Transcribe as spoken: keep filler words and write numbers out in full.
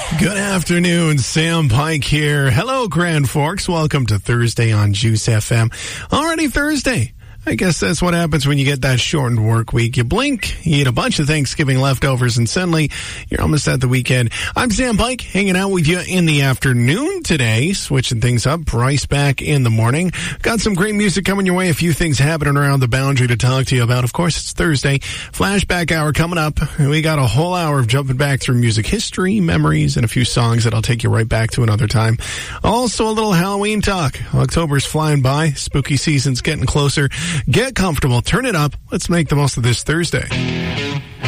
Good afternoon, Sam Pike here. Hello, Grand Forks. Welcome to Thursday on Juice F M. Already Thursday. I guess that's what happens when you get that shortened work week. You blink, you eat a bunch of Thanksgiving leftovers, and suddenly you're almost at the weekend. I'm Sam Pike, hanging out with you in the afternoon today, switching things up. Bryce back in the morning. Got some great music coming your way. A few things happening around the boundary to talk to you about. Of course, it's Thursday. Flashback hour coming up. We got a whole hour of jumping back through music history, memories, and a few songs that I'll take you right back to another time. Also, a little Halloween talk. October's flying by. Spooky season's getting closer. Get comfortable. Turn it up. Let's make the most of this Thursday.